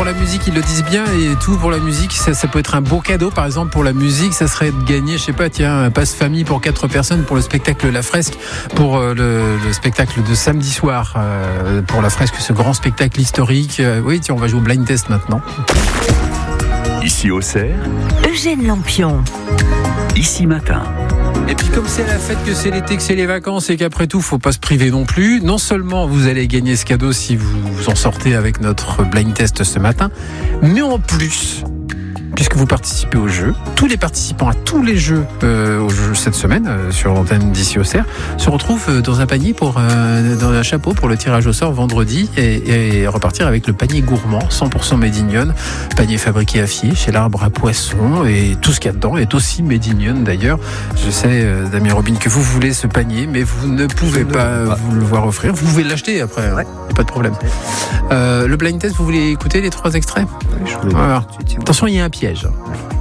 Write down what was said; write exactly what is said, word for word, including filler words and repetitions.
pour la musique, ils le disent bien, et tout pour la musique, ça, ça peut être un beau cadeau. Par exemple, pour la musique, ça serait de gagner, je sais pas, tiens, un passe famille pour quatre personnes pour le spectacle La Fresque, pour euh, le, le spectacle de samedi soir, euh, pour La Fresque, ce grand spectacle historique. Euh, oui, tiens, on va jouer au blind test maintenant. Ici Auxerre, Eugène Lampion. Ici Matin. Et puis comme c'est la fête, que c'est l'été, que c'est les vacances et qu'après tout, faut pas se priver non plus. Non seulement vous allez gagner ce cadeau si vous vous en sortez avec notre blind test ce matin, mais en plus, puisque vous participez au jeu, tous les participants à tous les jeux euh, au jeu cette semaine euh, sur l'antenne d'Ici Auxerre se retrouvent euh, dans un panier pour euh, dans un chapeau pour le tirage au sort vendredi et, et repartir avec le panier gourmand cent pour cent Made in Yonne, panier fabriqué à Fier chez l'Arbre à Poisson, et tout ce qu'il y a dedans est aussi Made in Yonne d'ailleurs. Je sais, euh, Damien Robin, que vous voulez ce panier, mais vous ne pouvez pas euh, vous le voir offrir. Vous pouvez l'acheter après, hein. Ouais. Y a pas de problème. Euh, le blind test, vous voulez écouter les trois extraits? Je voulais Voilà. tout de suite, si vous- Attention, il y a un piège.